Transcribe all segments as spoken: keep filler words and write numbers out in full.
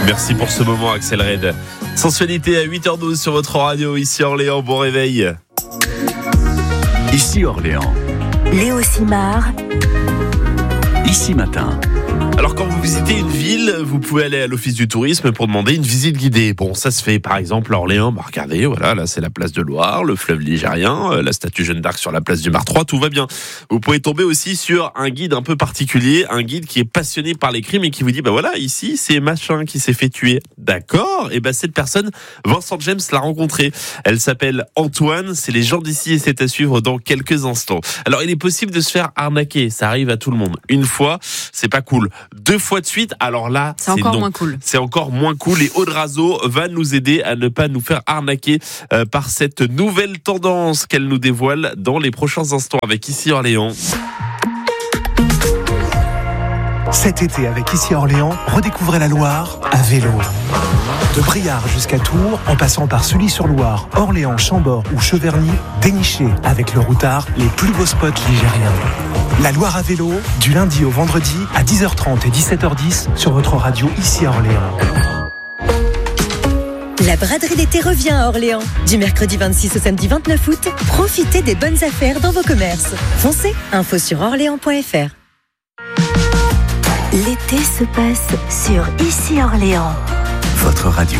Merci pour ce moment, Axel Red. Sensualité à huit heures douze sur votre radio, ici Orléans. Bon réveil. Ici Orléans. Léo Simard. Ici Matin. Alors quand vous visitez une ville, vous pouvez aller à l'office du tourisme pour demander une visite guidée. Bon, ça se fait par exemple à Orléans. Bah regardez, voilà, là c'est la place de Loire, le fleuve Ligérien, la statue Jeanne d'Arc sur la place du Mar trois, tout va bien. Vous pouvez tomber aussi sur un guide un peu particulier, un guide qui est passionné par les crimes et qui vous dit, bah voilà, ici c'est machin qui s'est fait tuer. D'accord. Et bah cette personne, Vincent James l'a rencontrée. Elle s'appelle Antoine, c'est les gens d'ici et c'est à suivre dans quelques instants. Alors il est possible de se faire arnaquer, ça arrive à tout le monde. Une fois, c'est pas cool. Deux fois de suite, alors là, c'est, c'est encore non. moins cool. C'est encore moins cool et Audrazo va nous aider à ne pas nous faire arnaquer euh, par cette nouvelle tendance qu'elle nous dévoile dans les prochains instants avec Ici Orléans. Cet été, avec Ici Orléans, redécouvrez la Loire à vélo. De Briare jusqu'à Tours, en passant par Sully-sur-Loire, Orléans, Chambord ou Cheverny, dénichez avec le routard les plus beaux spots ligériens. La Loire à vélo, du lundi au vendredi à dix heures trente et dix-sept heures dix sur votre radio Ici Orléans. La braderie d'été revient à Orléans. Du mercredi vingt-six au samedi vingt-neuf août, profitez des bonnes affaires dans vos commerces. Foncez, info sur orléans point f r. L'été se passe sur Ici Orléans. Votre radio.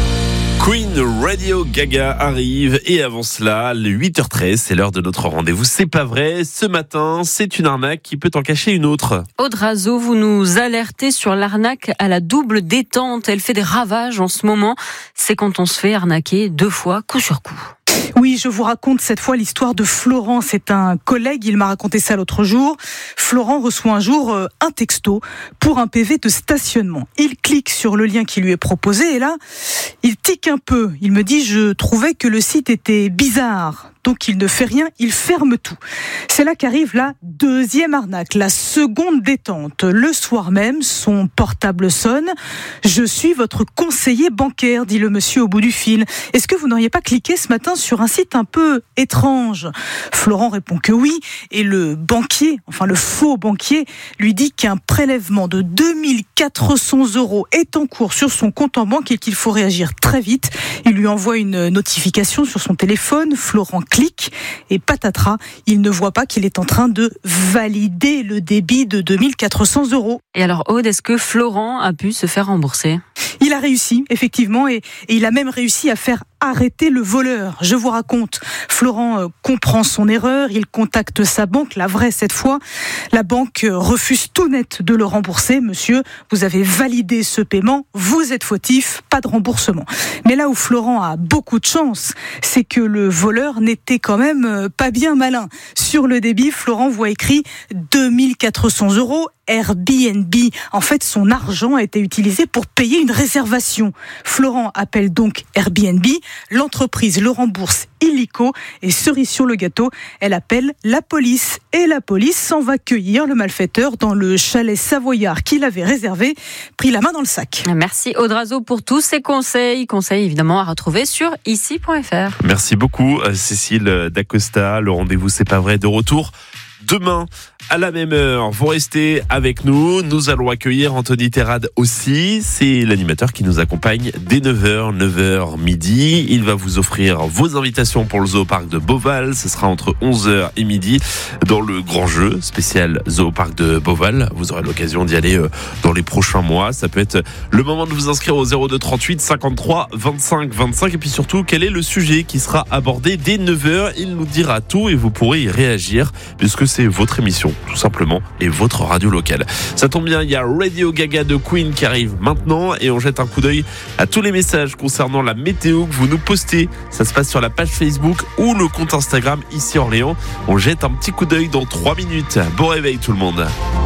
Queen Radio Gaga arrive et avant cela, le huit heures treize, c'est l'heure de notre rendez-vous. C'est pas vrai, ce matin, c'est une arnaque qui peut en cacher une autre. Audrazo, vous nous alertez sur l'arnaque à la double détente. Elle fait des ravages en ce moment. C'est quand on se fait arnaquer deux fois, coup sur coup. Oui, je vous raconte cette fois l'histoire de Florent. C'est un collègue, il m'a raconté ça l'autre jour. Florent reçoit un jour euh, un texto pour un P V de stationnement. Il clique sur le lien qui lui est proposé et là, il tique un peu. Il me dit, je trouvais que le site était bizarre. Donc il ne fait rien, il ferme tout. C'est là qu'arrive la deuxième arnaque, la seconde détente. Le soir même, son portable sonne. Je suis votre conseiller bancaire, dit le monsieur au bout du fil. Est-ce que vous n'auriez pas cliqué ce matin sur un site un peu étrange ? Florent répond que oui, et le banquier, enfin le faux banquier, lui dit qu'un prélèvement de deux mille quatre cents euros est en cours sur son compte en banque et qu'il faut réagir très vite. Il lui envoie une notification sur son téléphone. Florent clique et patatras, il ne voit pas qu'il est en train de valider le débit de deux mille quatre cents euros. Et alors Aude, est-ce que Florent a pu se faire rembourser ? Il a réussi, effectivement, et, et il a même réussi à faire arrêter le voleur. Je vous raconte, Florent euh, comprend son erreur, il contacte sa banque, la vraie cette fois. La banque euh, refuse tout net de le rembourser. Monsieur, vous avez validé ce paiement, vous êtes fautif, pas de remboursement. Mais là où Florent a beaucoup de chance, c'est que le voleur n'était quand même euh, pas bien malin. Sur le débit, Florent voit écrit deux mille quatre cents euros. Airbnb. En fait, son argent a été utilisé pour payer une réservation. Florent appelle donc Airbnb. L'entreprise le rembourse illico et cerise sur le gâteau, elle appelle la police. Et la police s'en va cueillir le malfaiteur dans le chalet savoyard qu'il avait réservé, pris la main dans le sac. Merci Audrazo pour tous ces conseils. Conseils évidemment à retrouver sur ici point f r. Merci beaucoup Cécile Dacosta. Le rendez-vous C'est pas vrai de retour demain à la même heure. Vous restez avec nous. Nous allons accueillir Anthony Terrade aussi. C'est l'animateur qui nous accompagne dès neuf heures, neuf heures midi. Il va vous offrir vos invitations pour le Zooparc de Beauval. Ce sera entre onze heures et midi dans le grand jeu spécial Zooparc de Beauval. Vous aurez l'occasion d'y aller dans les prochains mois. Ça peut être le moment de vous inscrire au zéro deux trente-huit cinquante-trois vingt-cinq vingt-cinq. Et puis surtout, quel est le sujet qui sera abordé dès neuf heures? Il nous dira tout et vous pourrez y réagir puisque c'est votre émission, tout simplement, et votre radio locale. Ça tombe bien, il y a Radio Gaga de Queen qui arrive maintenant et on jette un coup d'œil à tous les messages concernant la météo que vous nous postez. Ça se passe sur la page Facebook ou le compte Instagram Ici Orléans. On jette un petit coup d'œil dans trois minutes. Bon réveil tout le monde.